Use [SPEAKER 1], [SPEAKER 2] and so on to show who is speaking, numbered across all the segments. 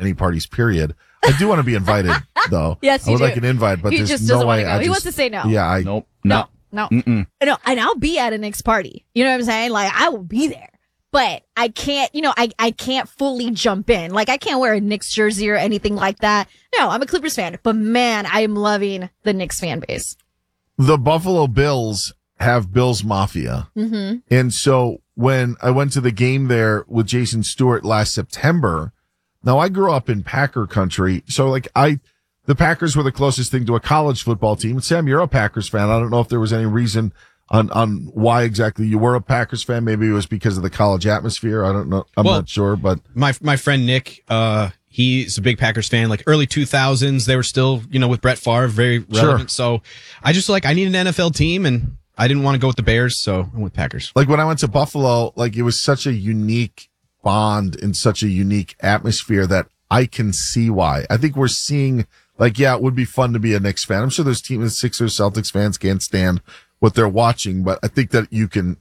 [SPEAKER 1] any parties, period. I do want to be invited, though.
[SPEAKER 2] Yes, you
[SPEAKER 1] I would
[SPEAKER 2] do.
[SPEAKER 1] like an invite, but
[SPEAKER 2] He
[SPEAKER 1] there's
[SPEAKER 2] just
[SPEAKER 1] no
[SPEAKER 2] doesn't
[SPEAKER 1] way.
[SPEAKER 2] want to go. He wants to say no.
[SPEAKER 1] Yeah,
[SPEAKER 3] Nope.
[SPEAKER 2] No.
[SPEAKER 3] Mm-mm.
[SPEAKER 2] No, and I'll be at a Knicks party. You know what I'm saying? Like, I will be there. But I can't, I can't fully jump in. Like, I can't wear a Knicks jersey or anything like that. No, I'm a Clippers fan. But man, I am loving the Knicks fan base.
[SPEAKER 1] The Buffalo Bills have Bills Mafia.
[SPEAKER 2] Mm-hmm.
[SPEAKER 1] And so when I went to the game there with Jason Stewart last September, now I grew up in Packer country. So the Packers were the closest thing to a college football team. And Sam, you're a Packers fan. I don't know if there was any reason on why exactly you were a Packers fan. Maybe it was because of the college atmosphere. I don't know. I'm not sure, but
[SPEAKER 3] my friend Nick, he's a big Packers fan. Like early 2000s, they were still, with Brett Favre, very relevant.
[SPEAKER 1] Sure.
[SPEAKER 3] So I just I need an NFL team, and I didn't want to go with the Bears, so I went Packers.
[SPEAKER 1] Like when I went to Buffalo, it was such a unique bond and such a unique atmosphere that I can see why. I think we're seeing it would be fun to be a Knicks fan. I'm sure those Sixers, Celtics fans can't stand what they're watching, but I think that you can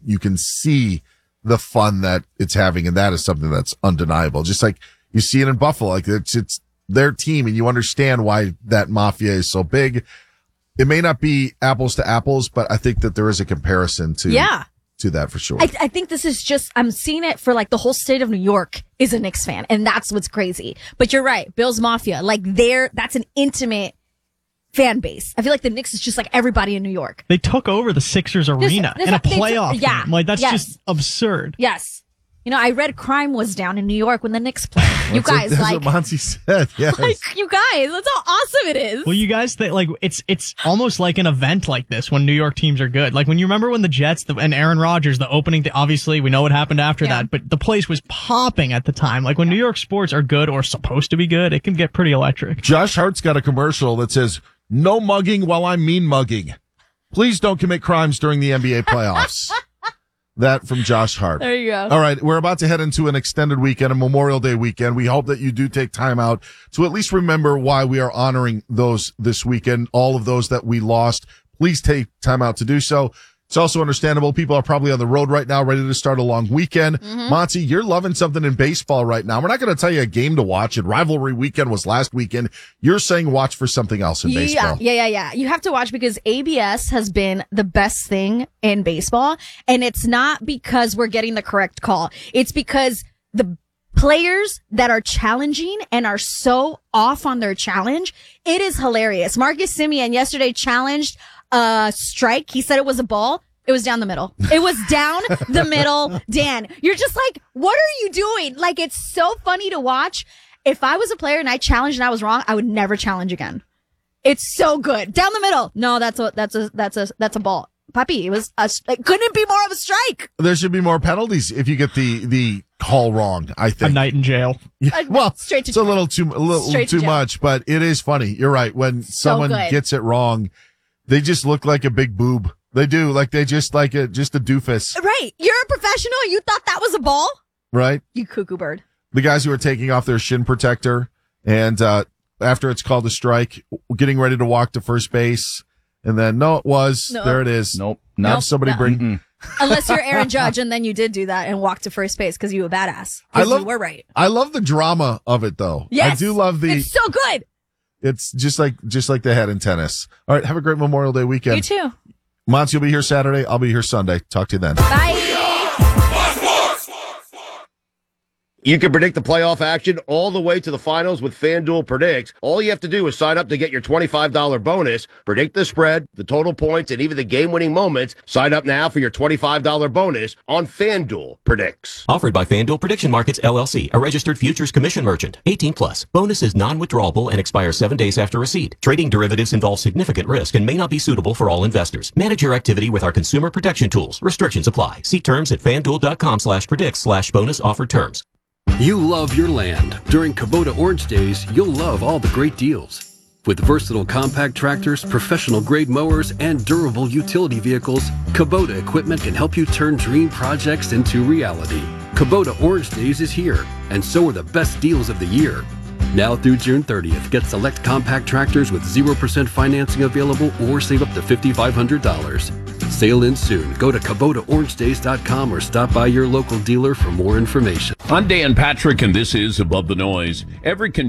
[SPEAKER 1] see the fun that it's having, and that is something that's undeniable. Just like you see it in Buffalo, it's their team, and you understand why that mafia is so big. It may not be apples to apples, but I think that there is a comparison to that for sure.
[SPEAKER 2] I think this is just, I'm seeing it for the whole state of New York is a Knicks fan, and that's what's crazy. But you're right, Bills Mafia, that's an intimate fan base. I feel like the Knicks is just like everybody in New York.
[SPEAKER 4] They took over the Sixers arena in a playoff game. That's just absurd.
[SPEAKER 2] Yes. I read crime was down in New York when the Knicks played. You guys,
[SPEAKER 1] that's what Monty said. Yes.
[SPEAKER 2] You guys, that's how awesome it is.
[SPEAKER 4] Well, you guys think it's almost like an event like this when New York teams are good. Like when you remember when the Jets and Aaron Rodgers, the opening, obviously we know what happened after that, but the place was popping at the time. Like when New York sports are good or supposed to be good, it can get pretty electric.
[SPEAKER 1] Josh Hart's got a commercial that says, "No mugging while I'm mean mugging. Please don't commit crimes during the NBA playoffs." That from Josh Hart.
[SPEAKER 2] There you go.
[SPEAKER 1] All right. We're about to head into an extended weekend, a Memorial Day weekend. We hope that you do take time out to at least remember why we are honoring those this weekend. All of those that we lost. Please take time out to do so. It's also understandable. People are probably on the road right now, ready to start a long weekend. Mm-hmm. Monty, you're loving something in baseball right now. We're not going to tell you a game to watch. And rivalry weekend was last weekend. You're saying watch for something else in baseball.
[SPEAKER 2] Yeah. You have to watch because ABS has been the best thing in baseball. And it's not because we're getting the correct call. It's because the players that are challenging and are so off on their challenge, it is hilarious. Marcus Semien yesterday challenged strike. He said it was a ball. It was down the middle. It was down the middle. Dan, you're just like, what are you doing? It's so funny to watch. If I was a player and I challenged and I was wrong, I would never challenge again. It's so good. Down the middle. No, that's a ball. Puppy, it couldn't be more of a strike.
[SPEAKER 1] There should be more penalties if you get the call wrong, I think.
[SPEAKER 4] A night in jail.
[SPEAKER 1] Yeah, well, it's a little too much, but it is funny. You're right. When someone gets it wrong, they just look like a big boob. They do. They just just a doofus.
[SPEAKER 2] Right. You're a professional. You thought that was a ball?
[SPEAKER 1] Right.
[SPEAKER 2] You cuckoo bird.
[SPEAKER 1] The guys who are taking off their shin protector and, after it's called a strike, getting ready to walk to first base. And then, there it is.
[SPEAKER 3] Nope.
[SPEAKER 1] Have somebody bring.
[SPEAKER 2] Unless you're Aaron Judge and then you did do that and walk to first base because you were a badass. You were right.
[SPEAKER 1] I love the drama of it though.
[SPEAKER 2] Yes.
[SPEAKER 1] I do love
[SPEAKER 2] it's so good.
[SPEAKER 1] It's just like they had in tennis. All right. Have a great Memorial Day weekend.
[SPEAKER 2] You too.
[SPEAKER 1] Monty will be here Saturday. I'll be here Sunday. Talk to you then.
[SPEAKER 2] Bye.
[SPEAKER 5] You can predict the playoff action all the way to the finals with FanDuel Predicts. All you have to do is sign up to get your $25 bonus, predict the spread, the total points, and even the game-winning moments. Sign up now for your $25 bonus on FanDuel Predicts.
[SPEAKER 6] Offered by FanDuel Prediction Markets, LLC, a registered futures commission merchant. 18 plus. Bonus is non-withdrawable and expires 7 days after receipt. Trading derivatives involves significant risk and may not be suitable for all investors. Manage your activity with our consumer protection tools. Restrictions apply. See terms at FanDuel.com/predicts/bonus offer terms.
[SPEAKER 7] You love your land. During Kubota Orange Days, you'll love all the great deals. With versatile compact tractors, professional-grade mowers, and durable utility vehicles, Kubota equipment can help you turn dream projects into reality. Kubota Orange Days is here, and so are the best deals of the year. Now through June 30th, get select compact tractors with 0% financing available or save up to $5,500. Sail in soon. Go to KubotaOrangeDays.com or stop by your local dealer for more information.
[SPEAKER 8] I'm Dan Patrick, and this is Above the Noise. Every